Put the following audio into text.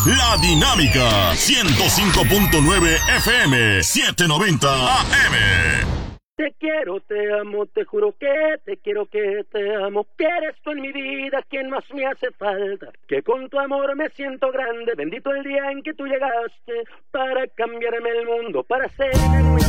La Dinámica 105.9 FM 790 AM. Te quiero, te amo, te juro que te quiero, que te amo, que eres tú en mi vida quien más me hace falta, que con tu amor me siento grande, bendito el día en que tú llegaste para cambiarme el mundo, para hacerme